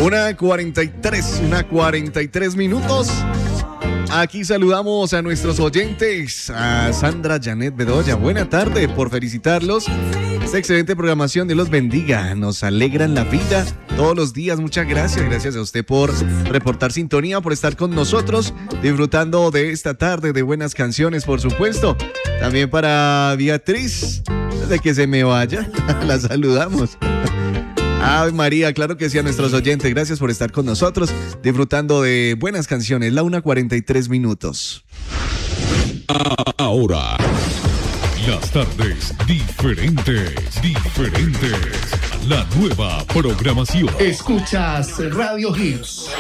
1:43 minutos. Aquí saludamos a nuestros oyentes, a Sandra Janet Bedoya. Buena tarde, por felicitarlos. Esta excelente programación, Dios los bendiga. Nos alegran la vida todos los días. Muchas gracias. Gracias a usted por reportar sintonía, por estar con nosotros, disfrutando de esta tarde de buenas canciones, por supuesto. También para Beatriz, de que se me vaya, la saludamos. Ave María, claro que sí, a nuestros oyentes. Gracias por estar con nosotros, disfrutando de buenas canciones. La 1:43 minutos. Ahora, las tardes diferentes. La nueva programación. Escuchas Radio Hits.